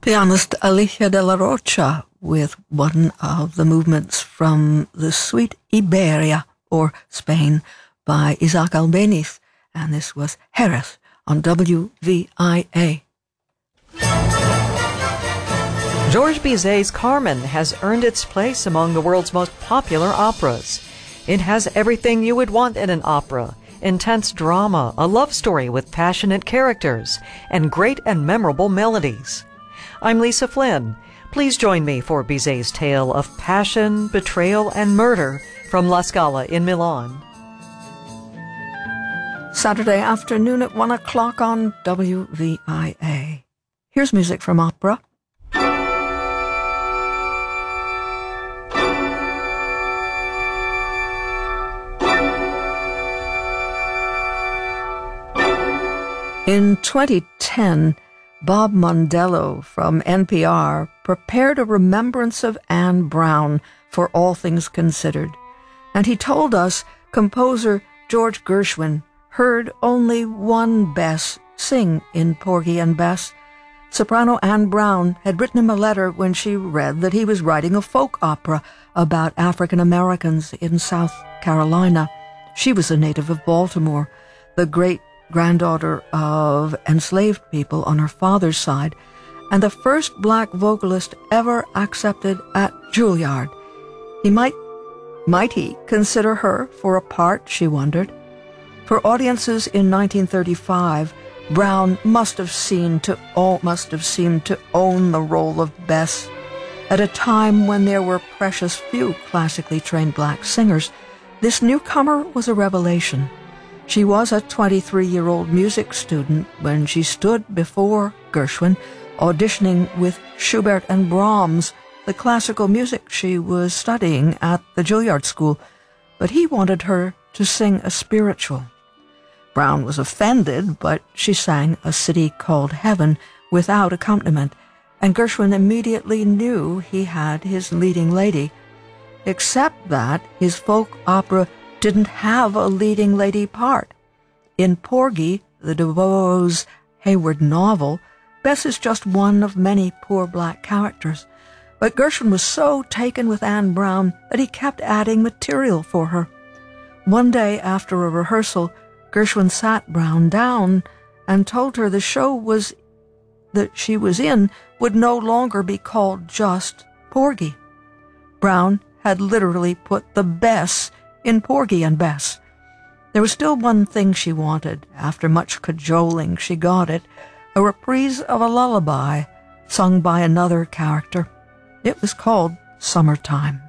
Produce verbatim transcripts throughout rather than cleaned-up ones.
Pianist Alicia de la Rocha with one of the movements from the Suite Iberia, or Spain, by Isaac Albeniz, and this was Jerez on W V I A. Georges Bizet's Carmen has earned its place among the world's most popular operas. It has everything you would want in an opera: intense drama, a love story with passionate characters, and great and memorable melodies. I'm Lisa Flynn. Please join me for Bizet's tale of passion, betrayal, and murder from La Scala in Milan. Saturday afternoon at one o'clock on W V I A. Here's music from opera. In twenty ten, Bob Mondello from N P R prepared a remembrance of Anne Brown for All Things Considered, and he told us composer George Gershwin heard only one Bess sing in Porgy and Bess. Soprano Anne Brown had written him a letter when she read that he was writing a folk opera about African Americans in South Carolina. She was a native of Baltimore, the great granddaughter of enslaved people on her father's side, and the first black vocalist ever accepted at Juilliard. He might, might he consider her for a part, she wondered. For audiences in nineteen thirty-five, Brown must have seemed to oh, must have seemed to own the role of Bess. At a time when there were precious few classically trained black singers, this newcomer was a revelation. She was a twenty-three-year-old music student when she stood before Gershwin, auditioning with Schubert and Brahms, the classical music she was studying at the Juilliard School, but he wanted her to sing a spiritual. Brown was offended, but she sang A City Called Heaven without accompaniment, and Gershwin immediately knew he had his leading lady, except that his folk opera didn't have a leading lady part. In Porgy, the DeVos Hayward novel, Bess is just one of many poor black characters, but Gershwin was so taken with Anne Brown that he kept adding material for her. One day after a rehearsal, Gershwin sat Brown down and told her the show was that she was in would no longer be called just Porgy. Brown had literally put the Bess in Porgy and Bess. There was still one thing she wanted. After much cajoling, she got it, a reprise of a lullaby sung by another character. It was called Summertime.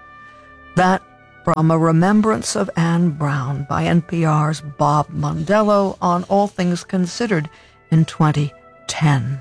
That from A Remembrance of Anne Brown by N P R's Bob Mondello on All Things Considered in twenty ten.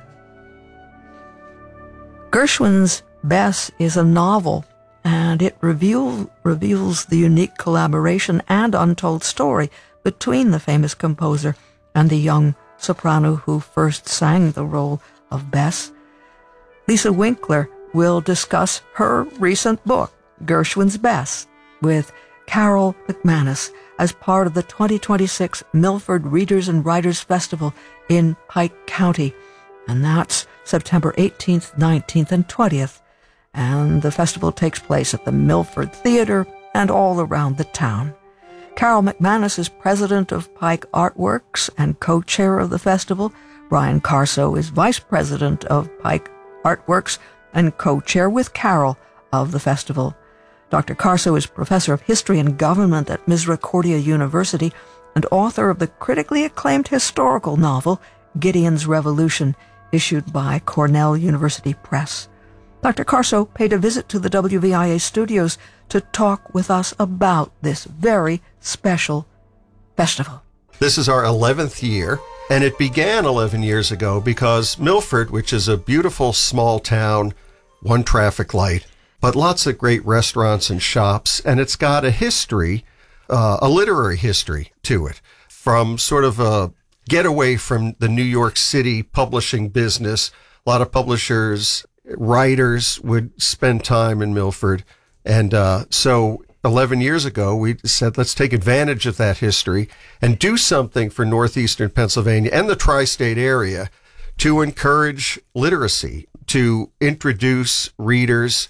Gershwin's Bess is a novel, and it reveal, reveals the unique collaboration and untold story between the famous composer and the young soprano who first sang the role of Bess. Lisa Winkler will discuss her recent book, Gershwin's Bess, with Carol McManus as part of the twenty twenty-six Milford Readers and Writers Festival in Pike County, and that's September eighteenth, nineteenth, and twentieth. And the festival takes place at the Milford Theater and all around the town. Carol McManus is president of Pike Artworks and co-chair of the festival. Brian Carso is vice president of Pike Artworks and co-chair with Carol of the festival. Doctor Carso is professor of history and government at Misericordia University and author of the critically acclaimed historical novel Gideon's Revolution, issued by Cornell University Press. Doctor Carso paid a visit to the W V I A studios to talk with us about this very special festival. This is our eleventh year, and it began eleven years ago because Milford, which is a beautiful small town, one traffic light, but lots of great restaurants and shops, and it's got a history, uh, a literary history to it, from sort of a getaway from the New York City publishing business. A lot of publishers, writers would spend time in Milford. And uh, so eleven years ago, we said, let's take advantage of that history and do something for northeastern Pennsylvania and the tri-state area to encourage literacy, to introduce readers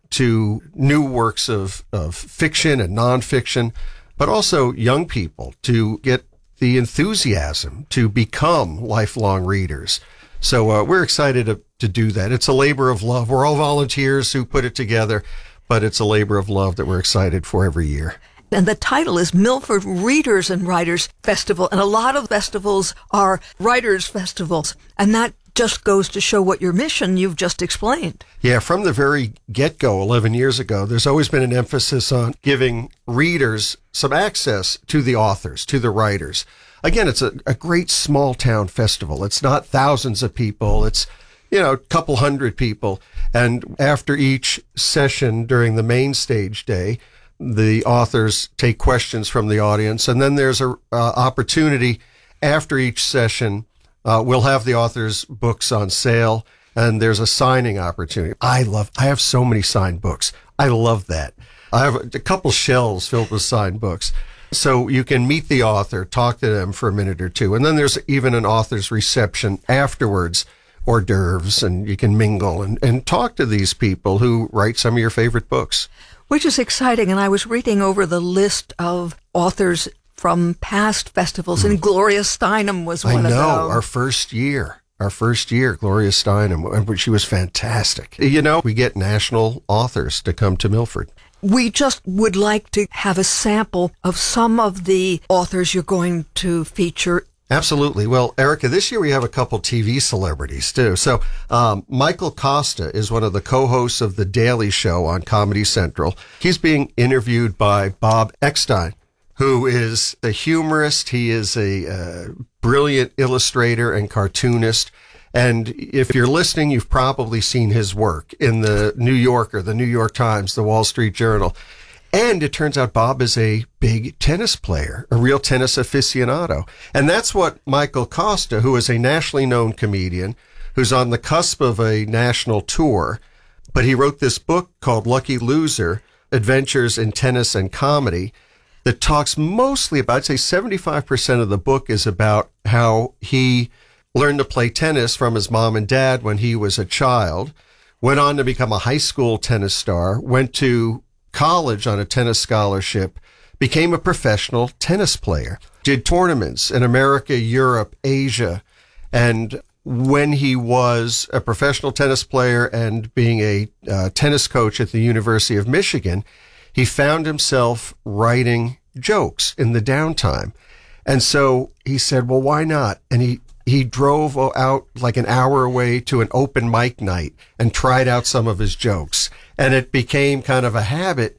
to new works of, of fiction and nonfiction, but also young people to get the enthusiasm to become lifelong readers. So uh, we're excited to, to do that. It's a labor of love. We're all volunteers who put it together, but it's a labor of love that we're excited for every year. And the title is Milford Readers and Writers Festival. And a lot of festivals are writers' festivals. And that just goes to show what your mission you've just explained. Yeah, from the very get-go, eleven years ago, there's always been an emphasis on giving readers some access to the authors, to the writers. Again, it's a, a great small-town festival. It's not thousands of people. It's, you know, a couple hundred people. And after each session during the main stage day, the authors take questions from the audience. And then there's a uh, opportunity after each session. Uh, we'll have the authors' books on sale, and there's a signing opportunity. I love, I have so many signed books. I love that. I have a couple shelves filled with signed books. So you can meet the author, talk to them for a minute or two. And then there's even an author's reception afterwards, hors d'oeuvres, and you can mingle and, and talk to these people who write some of your favorite books. Which is exciting. And I was reading over the list of authors from past festivals, and Gloria Steinem was one I of them. know, our first year, our first year, Gloria Steinem, she was fantastic. You know, we get national authors to come to Milford. We just would like to have a sample of some of the authors you're going to feature. Absolutely. Well, Erica, this year we have a couple T V celebrities too. So um, Michael Costa is one of the co-hosts of The Daily Show on Comedy Central. He's being interviewed by Bob Eckstein, who is a humorist. He is a uh, brilliant illustrator and cartoonist. And if you're listening, you've probably seen his work in the New Yorker, the New York Times, the Wall Street Journal. And it turns out Bob is a big tennis player, a real tennis aficionado. And that's what Michael Costa, who is a nationally known comedian, who's on the cusp of a national tour, but he wrote this book called Lucky Loser, Adventures in Tennis and Comedy, that talks mostly about, I'd say seventy-five percent of the book is about how he learned to play tennis from his mom and dad when he was a child, went on to become a high school tennis star, went to college on a tennis scholarship, became a professional tennis player, did tournaments in America, Europe, Asia. And when he was a professional tennis player and being a uh, tennis coach at the University of Michigan, he found himself writing jokes in the downtime. And so he said, well, why not? And he, he drove out like an hour away to an open mic night and tried out some of his jokes. And it became kind of a habit.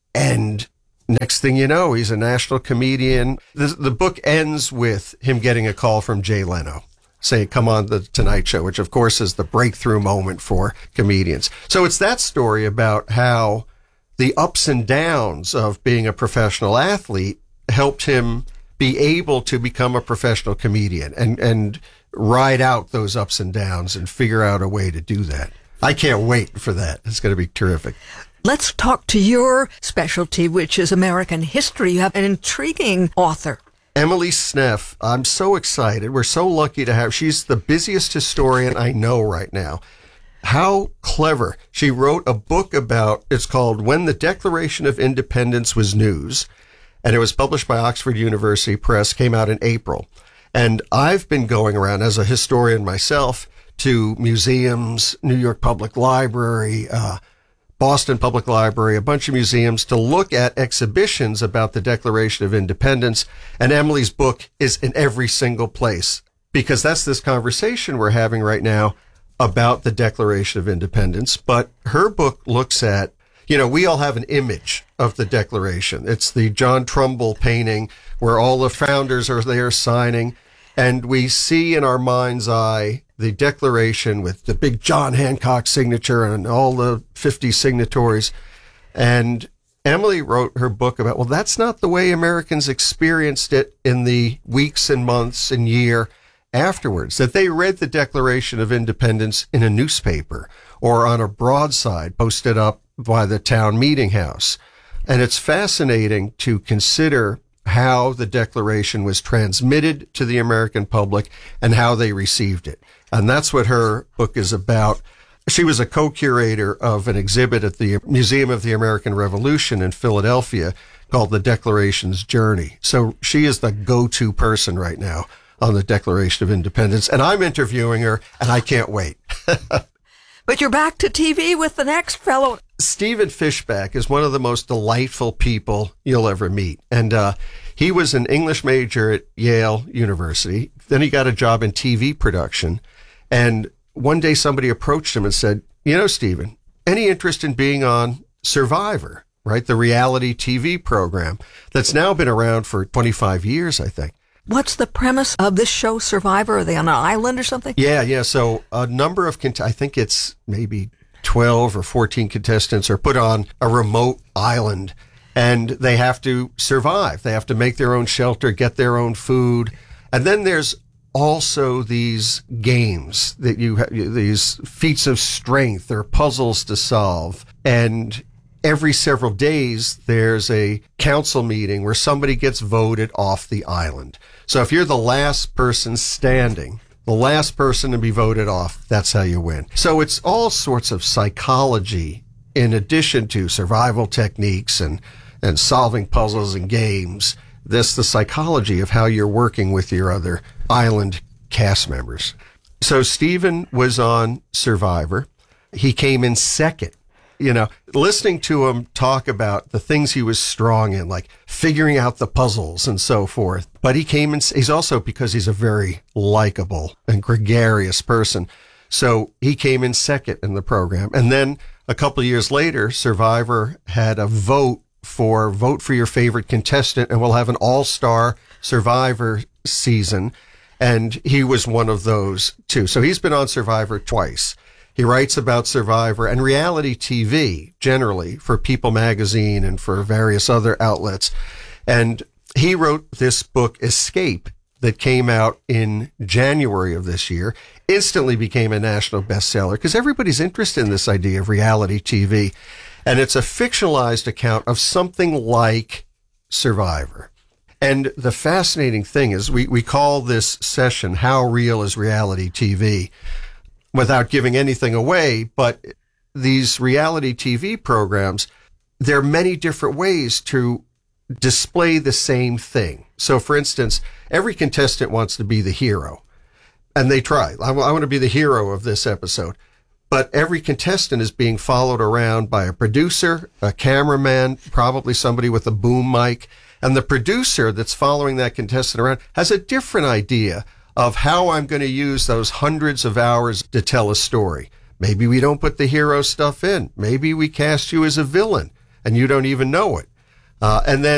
And next thing you know, he's a national comedian. The, the book ends with him getting a call from Jay Leno saying, come on the Tonight Show, which of course is the breakthrough moment for comedians. So it's that story about how the ups and downs of being a professional athlete helped him be able to become a professional comedian and, and ride out those ups and downs and figure out a way to do that. I can't wait for that. It's going to be terrific. Let's talk to your specialty, which is American history. You have an intriguing author. Emily Sneff. I'm so excited. We're so lucky to have, she's the busiest historian I know right now. How clever. She wrote a book about, it's called When the Declaration of Independence Was News, and it was published by Oxford University Press, came out in April. And I've been going around as a historian myself to museums, New York Public Library, uh, Boston Public Library, a bunch of museums to look at exhibitions about the Declaration of Independence. And Emily's book is in every single place because that's this conversation we're having right now about the Declaration of Independence. But her book looks at, you know, we all have an image of the Declaration. It's the John Trumbull painting where all the founders are there signing. And we see in our mind's eye the Declaration with the big John Hancock signature and all the fifty signatories. And Emily wrote her book about, well, that's not the way Americans experienced it in the weeks and months and year afterwards, that they read the Declaration of Independence in a newspaper or on a broadside posted up by the town meeting house. And it's fascinating to consider how the Declaration was transmitted to the American public and how they received it. And that's what her book is about. She was a co-curator of an exhibit at the Museum of the American Revolution in Philadelphia called The Declaration's Journey. So she is the go-to person right now on the Declaration of Independence. And I'm interviewing her, and I can't wait. But you're back to T V with the next fellow. Stephen Fishbach is one of the most delightful people you'll ever meet. And uh, he was an English major at Yale University. Then he got a job in T V production. And one day somebody approached him and said, you know, Stephen, any interest in being on Survivor, right? The reality T V program that's now been around for twenty-five years, I think. What's the premise of this show, Survivor? Are they on an island or something? Yeah, yeah. So a number of, cont- I think it's maybe twelve or fourteen contestants are put on a remote island, and they have to survive. They have to make their own shelter, get their own food. And then there's also these games that you have, these feats of strength or puzzles to solve. And every several days, there's a council meeting where somebody gets voted off the island. So if you're the last person standing, the last person to be voted off, that's how you win. So it's all sorts of psychology in addition to survival techniques and, and solving puzzles and games. This, the psychology of how you're working with your other island cast members. So Stephen was on Survivor. He came in second. You know, listening to him talk about the things he was strong in, like figuring out the puzzles and so forth. But he came in, he's also, because he's a very likable and gregarious person. So he came in second in the program. And then a couple of years later, Survivor had a vote for vote for your favorite contestant, and we'll have an all-star Survivor season. And he was one of those too. So he's been on Survivor twice. He writes about Survivor and reality T V generally for People magazine and for various other outlets. And he wrote this book, Escape, that came out in January of this year, instantly became a national bestseller because everybody's interested in this idea of reality T V. And it's a fictionalized account of something like Survivor. And the fascinating thing is we, we call this session, How Real is Reality T V? Without giving anything away, but these reality T V programs, there are many different ways to display the same thing. So, for instance, every contestant wants to be the hero, and they try. I, w- I want to be the hero of this episode. But every contestant is being followed around by a producer, a cameraman, probably somebody with a boom mic, and the producer that's following that contestant around has a different idea of how I'm going to use those hundreds of hours to tell a story. Maybe we don't put the hero stuff in. Maybe we cast you as a villain and you don't even know it. Uh, and then